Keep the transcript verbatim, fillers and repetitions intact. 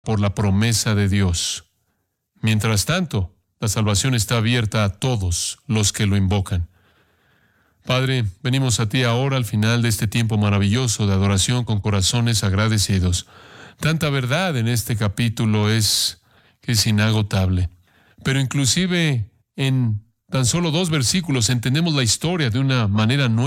por la promesa de Dios. Mientras tanto, la salvación está abierta a todos los que lo invocan. Padre, venimos a ti ahora al final de este tiempo maravilloso de adoración con corazones agradecidos. Tanta verdad en este capítulo es que es inagotable. Pero inclusive en tan solo dos versículos entendemos la historia de una manera nueva.